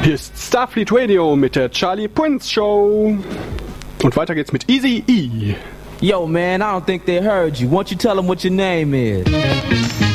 Hier ist Starfleet Radio mit der Charlie Prince Show. Und weiter geht's mit Easy E. Yo, man, I don't think they heard you. Won't you tell them what your name is?